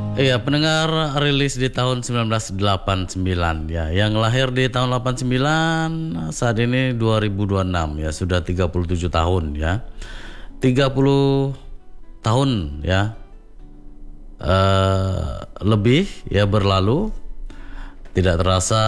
Iya, pendengar rilis di tahun 1989 ya. Yang lahir di tahun 89 saat ini 2026 ya, sudah 37 tahun ya. 30 tahun ya. Lebih ya berlalu, tidak terasa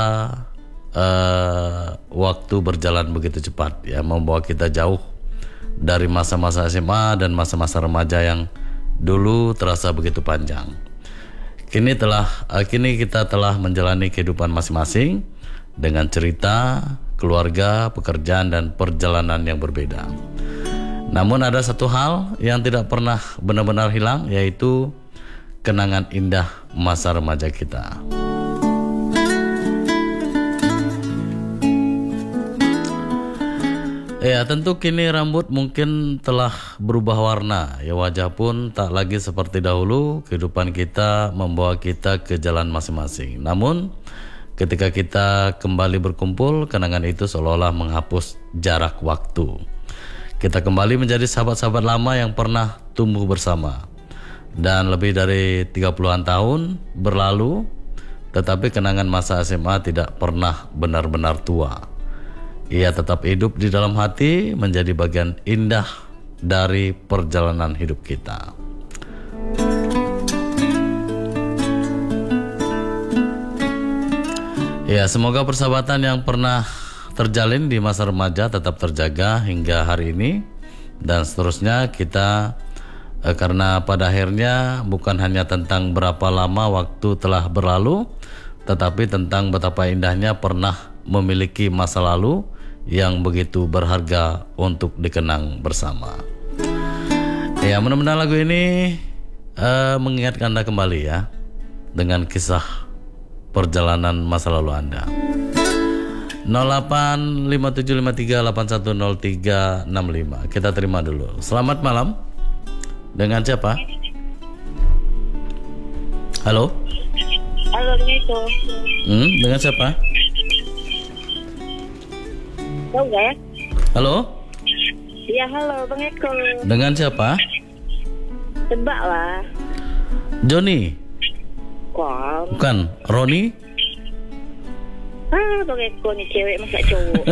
waktu berjalan begitu cepat ya, membawa kita jauh dari masa-masa SMA dan masa-masa remaja yang dulu terasa begitu panjang. Kini kita telah menjalani kehidupan masing-masing dengan cerita, keluarga, pekerjaan, dan perjalanan yang berbeda. Namun ada satu hal yang tidak pernah benar-benar hilang, yaitu kenangan indah masa remaja kita. Ya, tentu kini rambut mungkin telah berubah warna, ya wajah pun tak lagi seperti dahulu. Kehidupan kita membawa kita ke jalan masing-masing. Namun, ketika kita kembali berkumpul, kenangan itu seolah-olah menghapus jarak waktu. Kita kembali menjadi sahabat-sahabat lama yang pernah tumbuh bersama. Dan lebih dari 30-an tahun berlalu, tetapi kenangan masa SMA tidak pernah benar-benar tua. Ia tetap hidup di dalam hati, menjadi bagian indah dari perjalanan hidup kita. Ya, semoga persahabatan yang pernah terjalin di masa remaja tetap terjaga hingga hari ini dan seterusnya kita, karena pada akhirnya bukan hanya tentang berapa lama waktu telah berlalu, tetapi tentang betapa indahnya pernah memiliki masa lalu yang begitu berharga untuk dikenang bersama. Ya, mudah-mudahan lagu ini mengingatkan Anda kembali ya dengan kisah perjalanan masa lalu Anda. 085753810365. Kita terima dulu. Selamat malam. Dengan siapa? Halo? Halo, Assalamualaikum. Dengan siapa? Tahu nggak ya? Halo? Iya, halo Bang Eko. Dengan siapa? Tebak lah. Joni? Kok? Bukan, Roni? Bang Eko nih cewek masa cowok.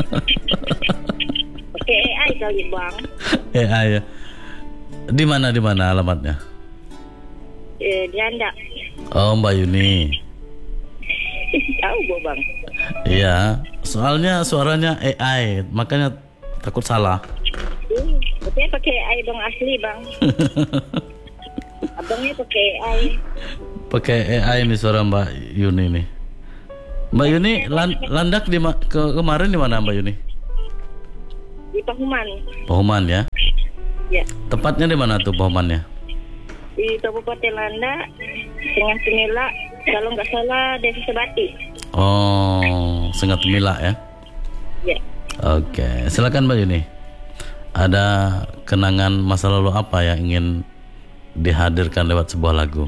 Pakai AI kali Bang. Ya. Di mana alamatnya? Di Anda. Oh, Mbak Yuni. Tahu gua Bang. Iya, soalnya suaranya AI, makanya takut salah. Saya pakai AI Bang asli Bang. Abangnya pakai AI. Pakai AI nih suara Mbak Yuni nih. Mbak Yuni landak kemarin di mana Mbak Yuni? Di Pahuman. Pahuman ya? Ya. Tepatnya di mana tuh Pahumannya? Di Kabupaten Landa, Tengah Semila, kalau nggak salah Desa Sebati. Oh, Sengat Mila ya? Ya. Oke, silakan Mbak Yuni. Ada kenangan masa lalu apa yang ingin dihadirkan lewat sebuah lagu?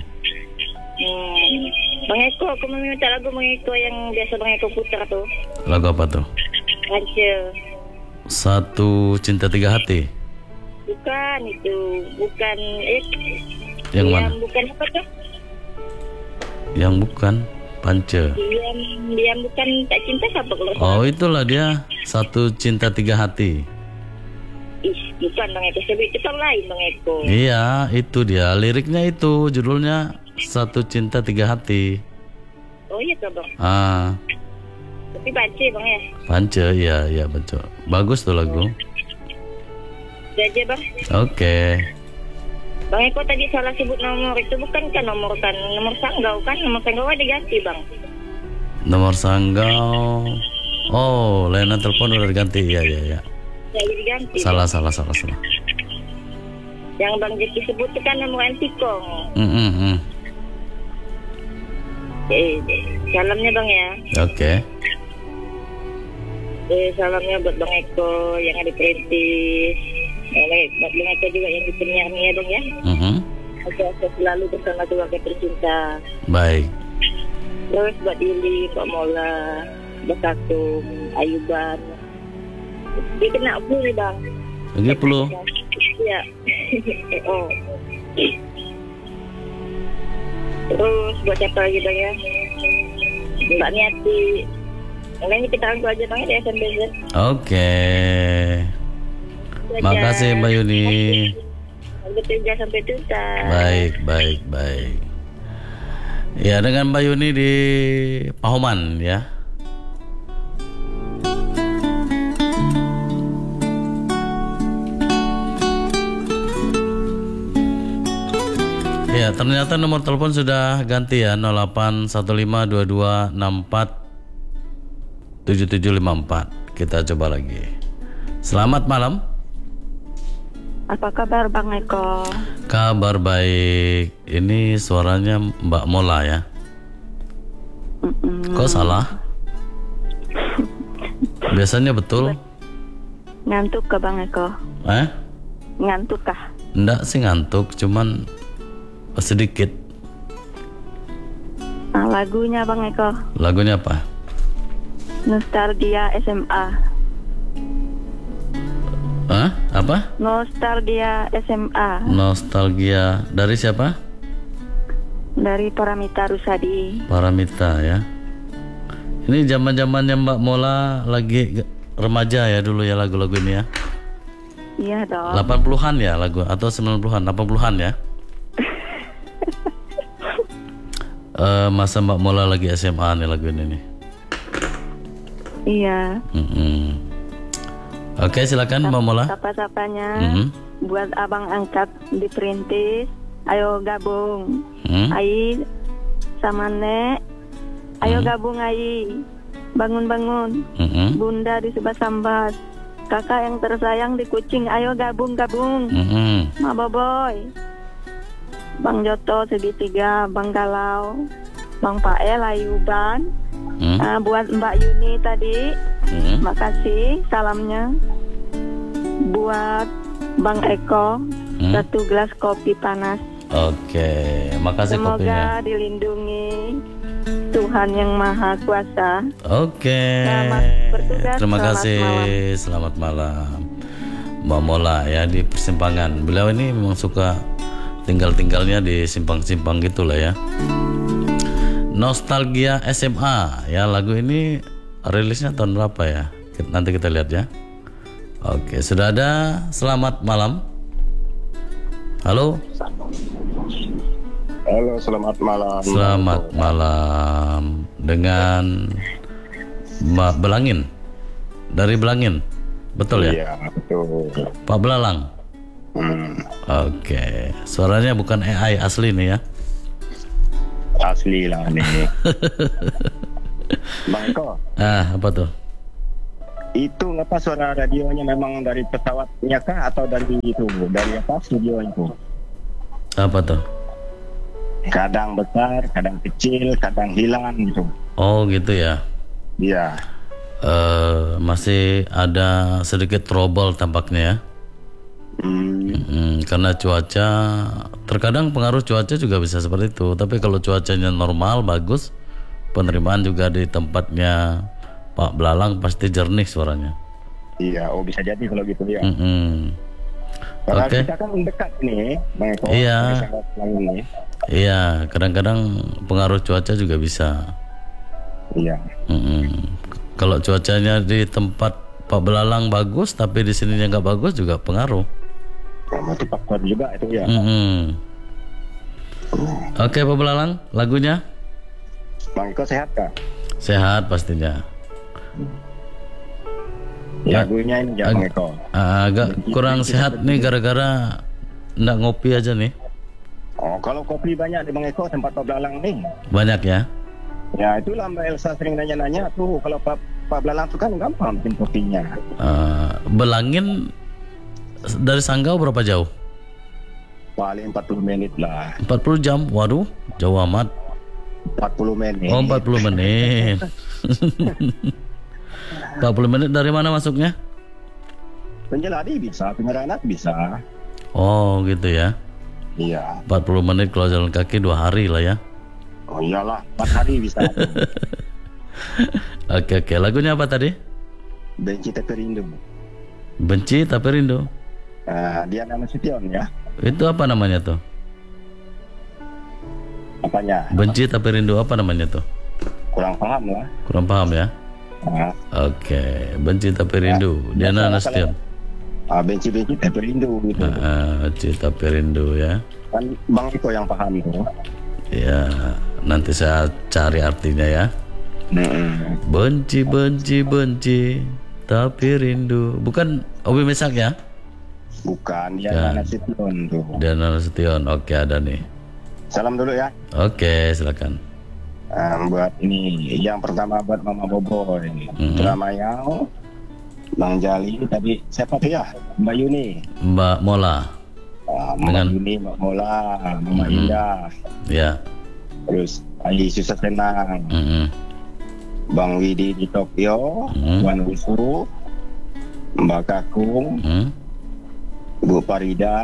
Bang Eko, aku mau minta lagu Bang Eko yang biasa Bang Eko putar tuh. Lagu apa tuh? Rance. Satu Cinta Tiga Hati. Bukan itu, bukan Yang mana? Bukan apa tuh? Yang bukan Pance. Diam bukan tak cinta siapa kalau Oh, itulah dia, Satu Cinta Tiga Hati. Bukan Bang Eko, sebut itu lain Bang Eko. Iya, itu dia. Liriknya itu, judulnya Satu Cinta Tiga Hati. Oh iya tuh Bang. Tapi Pance Bang ya? Pance, iya betul. Bagus tuh lagu. Udah aja Bang. Oke. Bang Eko tadi salah sebut nomor itu, bukan kan nomor sanggau kan? Nomor sanggau ada ganti Bang. Nomor sanggau. Oh, layanan telepon udah diganti. Iya. Ya diganti. Salah. Yang Bang Jeki sebut itu kan nomor antikong. Salamnya Bang ya. Oke. Salamnya buat Bang Eko yang ada perintis. Buat Bang Eko juga yang di penyiarnya ya Bang ya. Semoga selalu bersama keluarga tercinta. Baik. Terus buat Yuli, Pak Mola, Mbak Katum, Ayuban. Dia kena flu nih Bang. Lagi flu? Iya. Oh. Terus buat siapa lagi bang ya? Mbak Niati. Ini kita anggu aja bang ya di SMBZ. Oke. Makasih Mbak Yuni. Betul sampai tuntas. Baik. Ya, dengan Mbak Yuni di Pahoman ya. Ya, ternyata nomor telepon sudah ganti ya, 081522647754. Kita coba lagi. Selamat malam. Apa kabar Bang Eko? Kabar baik. Ini suaranya Mbak Mola ya. Kok salah? Biasanya betul. Ngantuk ke Bang Eko? Ngantuk kah? Enggak sih ngantuk, cuman sedikit. Lagunya Bang Eko? Lagunya apa? Nostalgia SMA. Apa? Nostalgia SMA. Nostalgia dari siapa? Dari Paramita Rusadi. Paramita ya. Ini zaman-zamannya Mbak Mola lagi remaja ya dulu ya lagu-lagu ini ya. Iya dong. 80-an ya lagu atau 90-an, 80-an ya. Masa Mbak Mola lagi SMA nih lagu ini nih. Iya. Oke, silakan Mbak Mola. Sapa-sapanya buat abang angkat di Perintis. Ayo gabung. Ai sama Nek. Ayo gabung Ai. Bangun-bangun. Bunda di Subasambas. Kakak yang tersayang di Kucing. Ayo gabung-gabung. Ma Boboy. Bang Joto segitiga, Bang Galau, Bang Pael Ayuban. Buat Mbak Yuni tadi, makasih salamnya. Buat Bang Eko, 1 gelas kopi panas. Oke, makasih Semoga kopinya. Semoga dilindungi Tuhan yang Maha Kuasa. Oke. Selamat bertugas. Terima kasih. Malam. Selamat malam, Mbak Mola ya di persimpangan. Beliau ini memang suka tinggalnya di simpang-simpang gitulah ya. Nostalgia SMA ya, lagu ini rilisnya tahun berapa ya? Nanti kita lihat ya. Oke, sudah ada. Selamat malam. Halo. Halo, selamat malam. Selamat malam. Dengan Mbak Belangin. Dari Belangin. Betul ya? Iya, betul. Pak Belalang. Oke. Suaranya bukan AI asli nih ya. Asli lah nih. Bang Eko. Apa tuh? Itu ngapa suara radionya memang dari pesawatnya kah atau dari itu? Dari apa studio itu? Apa tuh? Kadang besar, kadang kecil, kadang hilang gitu. Oh gitu ya. Iya. Masih ada sedikit trouble tampaknya ya. Karena cuaca, terkadang pengaruh cuaca juga bisa seperti itu. Tapi kalau cuacanya normal, bagus, penerimaan juga di tempatnya Pak Belalang pasti jernih suaranya. Iya, bisa jadi kalau gitu ya. Karena Oke. kita kan dekat nih, Bang Eko. Iya. Ini. Iya, kadang-kadang pengaruh cuaca juga bisa. Iya. Kalau cuacanya di tempat Pak Belalang bagus, tapi di sininya nggak bagus juga pengaruh. Itu faktor juga itu ya. Oke Pak Belalang, lagunya? Bang Eko sehat kah? Sehat pastinya. Lagunya ini ya Bang Eko. Agak kurang sehat nih gara-gara nggak ngopi aja nih. Oh, kalau kopi banyak di Bang Eko tempat Pak Belalang nih. Banyak ya? Ya itulah Mbak Elsa sering nanya-nanya tuh kalau Pak Belalang tuh kan gampang bikin kopinya. Belangin dari Sanggau berapa jauh? Paling 40 menit lah. 40 jam? Waduh, jauh amat. 40 menit. Oh 40 menit. 40 menit dari mana masuknya? Penjeladi bisa, Penyeranat bisa. Oh gitu ya. Iya. 40 menit kalau jalan kaki 2 hari lah ya. Oh iyalah, 4 hari bisa. Oke, lagunya apa tadi? Benci tapi rindu. Benci tapi rindu. Dia nama Sution ya. Itu apa namanya tuh? Apanya? Benci tapi rindu apa namanya tuh? Kurang paham lah. Kurang paham ya? Oke, benci tapi rindu. Diana Nasution. Benci-benci tapi rindu gitu. Benci tapi rindu ya. Kan Bang Eko yang paham itu. Ya, nanti saya cari artinya ya. Benci tapi rindu. Bukan Obi Mesak ya? Bukan, Diana Nasution tuh. Diana Nasution. Oke, ada nih. Salam dulu ya. Oke, silakan. Buat ini yang pertama buat Mama Bobo ini. Dramayau, Bang Jali, tadi siapa tuh ya? Mbak Yuni. Mbak Mola. Mbak Yuni, Mbak Mola, Mama Indah. Ya. Terus Ayi Susah Senang. Bang Widi di Tokyo, Wan Wusu, Mbak Kakung, Bu Farida.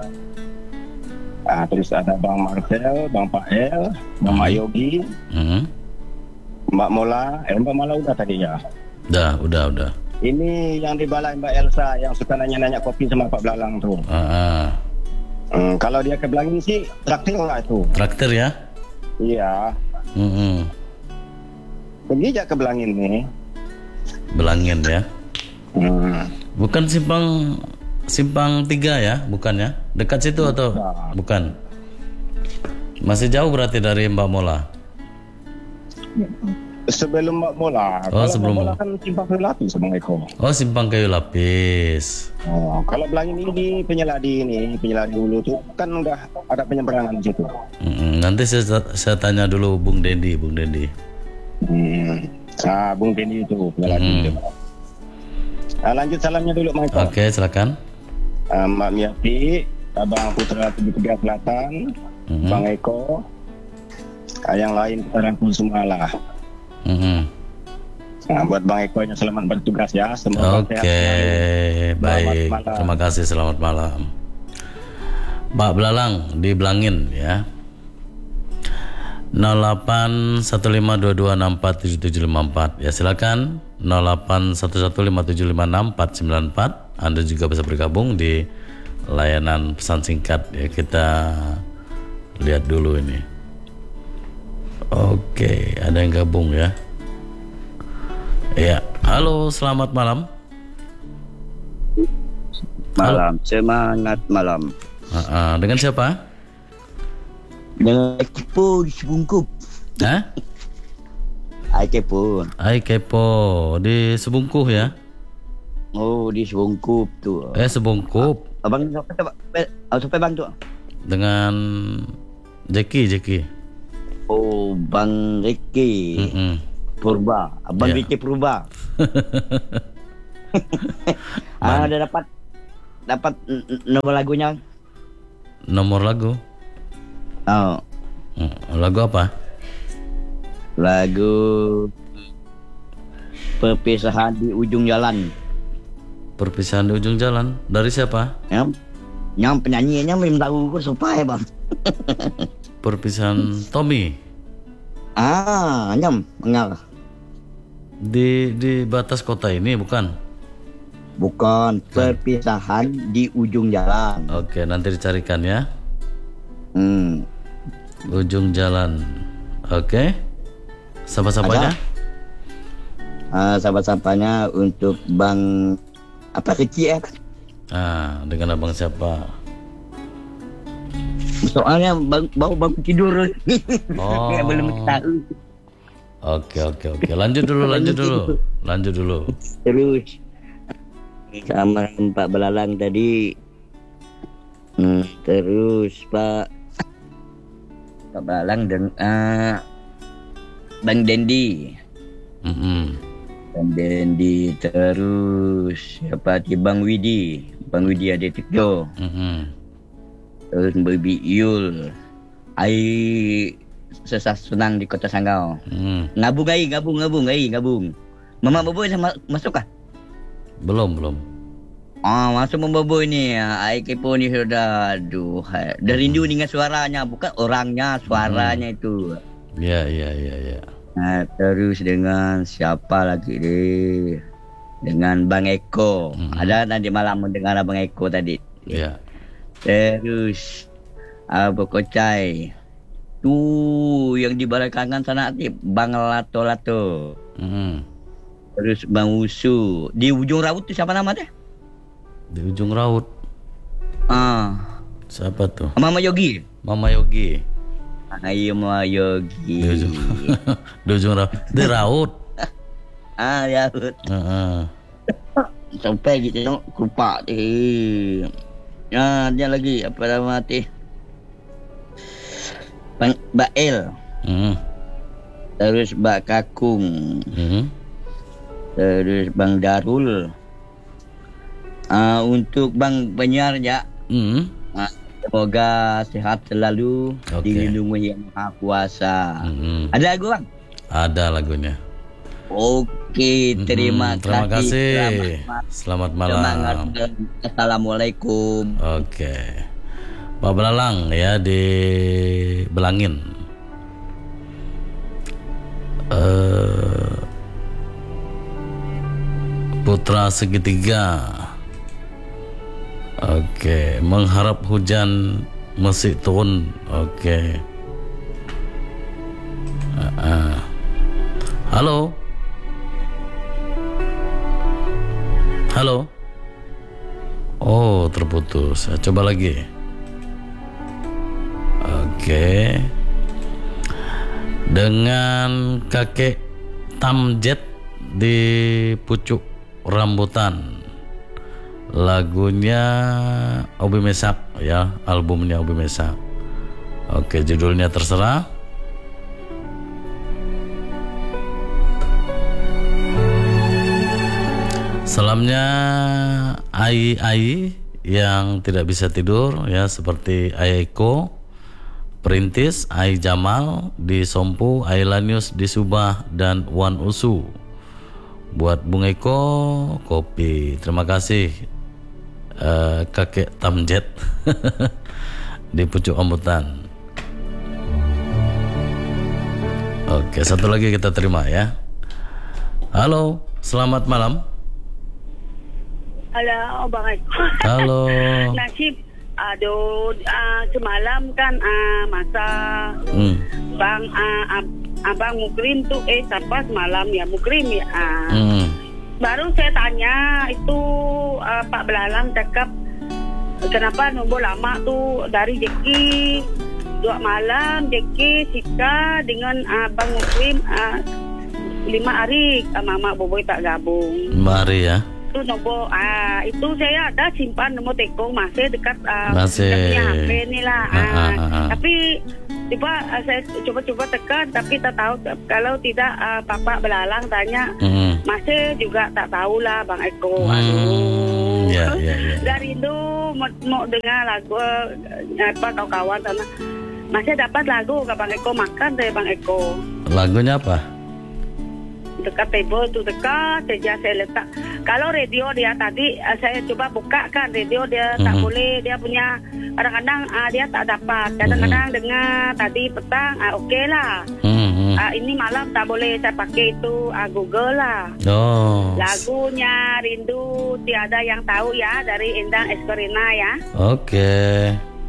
Terus ada Bang Marcel, Bang Pael, Mama Yogi, Mbak Mola, Mbak Mola udah tadi ya? Udah. Ini yang di balai Mbak Elsa yang suka nanya-nanya kopi sama Pak Belalang tuh. Kalau dia ke Belangin sih traktir lah itu. Traktir ya? Iya. Pergi aja ke Belangin nih. Belangin ya? Bukan Simpang 3 ya? Bukan ya? Dekat situ atau bukan? Masih jauh berarti dari Mbak Mola? Sebelum Mbak Mola. Sebelum Mbak Mola kan Simpang Kayu Lapis Bang Eko. Simpang Kayu Lapis. Kalau Belangin ini di Penyeladi Hulu tuh kan udah ada penyeberangan di situ. Nanti saya tanya dulu Bung Dendi. Bung Dendi itu Penyeladi itu. Lanjut salamnya dulu Bang Eko. Oke, silakan. Mbak Miati, Abang Putra 73 Selatan, Bang Eko, yang lain kita rangkul semua lah. Buat Bang Eko nya selamat bertugas ya. Semoga sehat. Baik. Terima kasih, selamat malam. Pak Belalang di Belangin ya. 081522647754 ya, silakan. 081157564494. Anda juga bisa bergabung di layanan pesan singkat ya. Kita lihat dulu ini. Oke, ada yang gabung ya. Ya, halo, selamat malam. Malam, semangat malam. Dengan siapa? Dengan Kepo di Sebungkup. Kepo di Sebungkuh ya? Oh, di Sebungkup tu. Sebungkup. Abang sampai bang tu. Dengan Jeki. Oh, Bang Ricky. Purba. Abang Ricky Purba. Ada dapat nomor lagunya. Nomor lagu? Lagu apa? Lagu Perpisahan di Ujung Jalan. Perpisahan di Ujung Jalan. Dari siapa? Yang penyanyinya belum tahu kok supaya bang. Perpisahan Tommy. Enggak. Di batas kota ini bukan? Bukan, Perpisahan di Ujung Jalan. Oke, nanti dicarikan ya. Ujung Jalan. Oke. Sapa-sapanya? Sapa-sapanya untuk Bang Ricky ya. Dengan abang siapa? Soalnya baru tidur. Belum tahu. Oke. Lanjut dulu. Terus sama Pak Belalang tadi. Terus Pak Belalang dan Bang Dendi. Bang Dendi, terus siapa lagi? Bang Widi ada Tikjo. Terus Baby Yul. Sesah senang di Kota Sanggau. Gabung. Mama Bobo masuk kah? Belum. Masuk Mama Bobo ini. Kepo ni sudah. Dah rindu dengan suaranya, bukan orangnya, suaranya itu. Iya. Terus dengan siapa lagi deh? Dengan Bang Eko. Ada nanti malam mendengar Bang Eko tadi. Iya. Terus Abang Kocai. Tu yang di belakangan sana ni Bang Lato-Lato. Terus Bang Usu. Di ujung raut tu siapa nama dia? Di ujung raut. Siapa tuh? Mama Yogi. Mama Yogi. Ayo Mama Yogi. Di ujung raut. Di raut. Raut. Sampai gitu tengok kerupak dia. Dia lagi apa nama tu? Mbak El. Terus Mbak Kakung. Terus Bang Darul. Untuk Bang Penyiar ya. Semoga sehat selalu, dilindungi Yang Maha Kuasa. Ada lagu Bang? Ada lagunya. Okey, terima kasih. Selamat malam. Assalamualaikum. Okey. Pak Belalang ya di Belangin. Putra Segitiga. Okey, mengharap hujan masih turun. Okey. Halo. Halo. Oh, terputus. Coba lagi. Oke. Dengan kakek Tamjet di pucuk rambutan. Lagunya Obi Mesak ya, albumnya Obi Mesak. Oke, judulnya terserah. Salamnya Ai yang tidak bisa tidur ya, seperti Aiko Perintis, Ai Jamal di Sompu, Ailanius di Subah, dan Wan Usu. Buat Bung Eko kopi. Terima kasih kakek Tamjet di pucuk rambutan. Oke, satu lagi kita terima ya. Halo, selamat malam. Halo, Bang Eko. Halo. Nasib, aduh, semalam kan masa Abang Mukrim tuh, siapa semalam ya, Mukrim ya. Baru saya tanya itu Pak Belalang cakap kenapa nombor lama tuh dari Jeki 2 malam, Jeki Sika dengan Abang Mukrim 5 hari, Mama Boboy tak gabung. 5 hari ya. Itu nombor itu saya ada simpan nomor tekong masih dekat masih HP ni lah. Tapi tiba saya coba tekan tapi tak tahu, kalau tidak Papa Belalang tanya masih juga tak tahulah Bang Eko. Aduh. Ya. Dari itu mau dengar lagu apa kawan-kawan sana. Masih dapat lagu ke Bang Eko, makan deh Bang Eko. Lagunya apa? Dekat table tu dekat saja saya letak. Kalau radio dia tadi saya coba buka kan, radio dia tak boleh, dia punya kadang-kadang dia tak dapat, kadang-kadang dengar tadi petang okey lah. Ini malam tak boleh, saya pakai itu Google lah. Lagunya Rindu Tiada Yang Tahu ya, dari Endang Eskorina ya. Okey.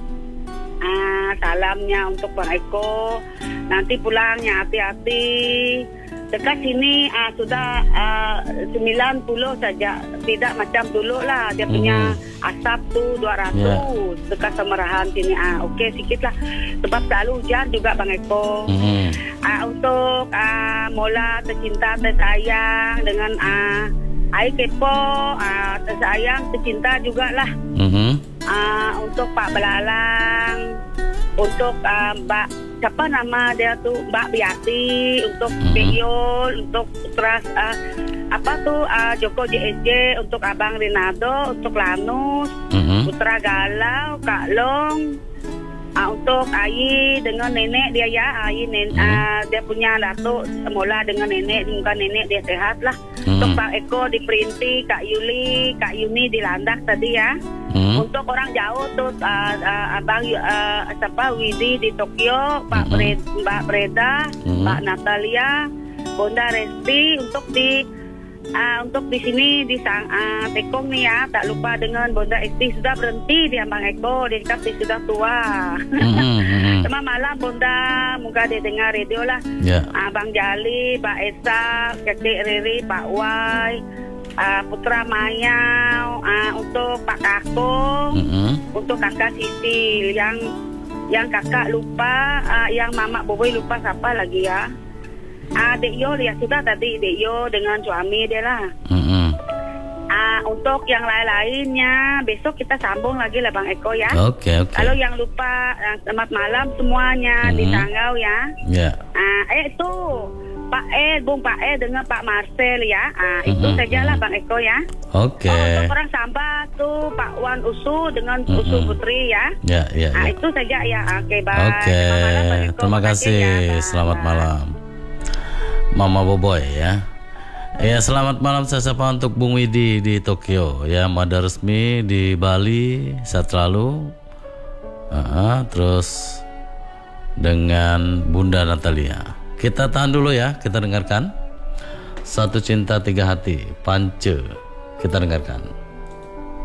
Salamnya untuk Bang Eko. Nanti pulangnya hati-hati. Dekat sini sudah 90 saja, tidak macam dulu lah. Dia punya asap tuh 200 dekat Semerahan sini. Okey sikit lah, sebab selalu hujan juga Bang Eko. Untuk Mola tercinta tersayang dengan Ai Kepo, tersayang tercinta jugalah. Untuk Pak Belalang, untuk Mbak siapa nama dia tuh, Mbak Biati, untuk Beyol, untuk Putra Joko JSJ, untuk Abang Rinaldo, untuk Lanus, Putra Galau, Kak Long, untuk Ayi dengan nenek dia ya, Ayi dia punya datuk Mola dengan nenek, muka nenek dia sehat lah. Untuk Pak Eko di Perinti, Kak Yuli, Kak Yuni di Landak tadi ya. Untuk orang jauh tuh Abang Widi di Tokyo, Mbak Breda, Mbak Natalia, Bonda Resti, untuk di untuk di sini di Tekong nih ya, tak lupa dengan Bunda Esti sudah berhenti di Bang Eko, dia kasih sudah tua. Cuma malam Bunda, moga dia dengar radio lah. Bang Jali, Pak Esa, Kakek Riri, Pak Wai, Putra Mayau, untuk Pak Kakong, untuk Kakak Sisil, yang kakak lupa, yang Mama Boboy lupa siapa lagi ya. Dek Yo ya sudah tadi, Dek Yo dengan suami dia lah. Untuk yang lain-lainnya besok kita sambung lagi lah Bang Eko ya. Oke. Kalau yang lupa selamat malam semuanya di Tanggau ya. Itu Bung Pak dengan Pak Marcel ya. Itu sajalah Bang Eko ya. Oke. Untuk orang Samba tuh Pak Wan Usu dengan Usu Putri ya. Itu saja ya. Oke, bye. Oke. Terima kasih. Ya, selamat malam. Mama Boboy ya. Ya, selamat malam saya sapa untuk Bung Widi di Tokyo ya, Mada Resmi di Bali saat lalu. Terus dengan Bunda Natalia. Kita tahan dulu ya, kita dengarkan Satu Cinta Tiga Hati, Pance. Kita dengarkan.